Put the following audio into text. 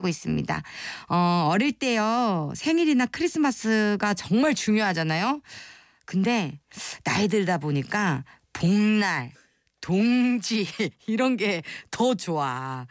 하고 있습니다. 어릴 때요. 생일이나 크리스마스가 정말 중요하잖아요. 근데 나이 들다 보니까 복날, 동지 이런 게 더 좋아.